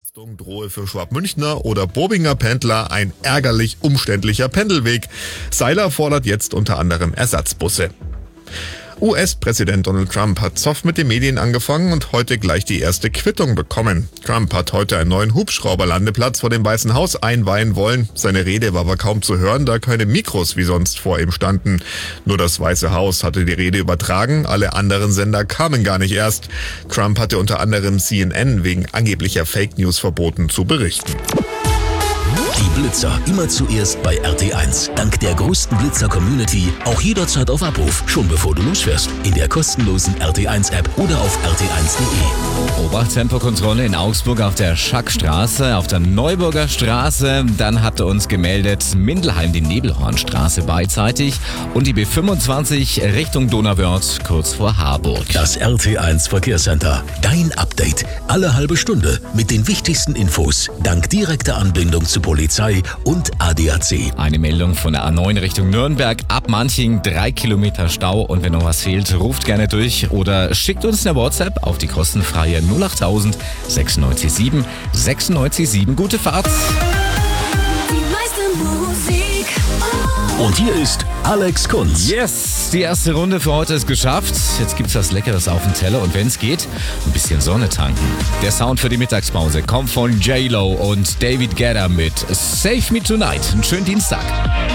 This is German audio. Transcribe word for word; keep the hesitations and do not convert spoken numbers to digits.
Entlastung drohe für Schwabmünchner oder Bobinger Pendler ein ärgerlich umständlicher Pendelweg. Seiler fordert jetzt unter anderem Ersatzbusse. U S-Präsident Donald Trump hat Zoff mit den Medien angefangen und heute gleich die erste Quittung bekommen. Trump hat heute einen neuen Hubschrauberlandeplatz vor dem Weißen Haus einweihen wollen. Seine Rede war aber kaum zu hören, da keine Mikros wie sonst vor ihm standen. Nur das Weiße Haus hatte die Rede übertragen, alle anderen Sender kamen gar nicht erst. Trump hatte unter anderem C N N wegen angeblicher Fake News verboten zu berichten. Die Blitzer immer zuerst bei R T eins. Dank der größten Blitzer-Community auch jederzeit auf Abruf, schon bevor du losfährst. In der kostenlosen R T eins App oder auf R T eins Punkt de. Obertempokontrolle in Augsburg auf der Schackstraße, auf der Neuburger Straße. Dann hatte uns gemeldet Mindelheim die Nebelhornstraße beidseitig und die B fünfundzwanzig Richtung Donauwörth kurz vor Harburg. Das R T eins Verkehrscenter. Dein Update. Alle halbe Stunde mit den wichtigsten Infos. Dank direkter Anbindung zu Polizei und A D A C. Eine Meldung von der A neun Richtung Nürnberg, ab Manching, drei Kilometer Stau. Und wenn noch was fehlt, ruft gerne durch oder schickt uns eine WhatsApp auf die kostenfreie null achttausend sechsundneunzig sieben sechsundneunzig sieben. Gute Fahrt! Die meiste Musik. Und hier ist Alex Kunz. Yes, die erste Runde für heute ist geschafft. Jetzt gibt's was Leckeres auf dem Teller und wenn es geht, ein bisschen Sonne tanken. Der Sound für die Mittagspause kommt von J Lo und David Guetta mit Save Me Tonight. Einen schönen Dienstag.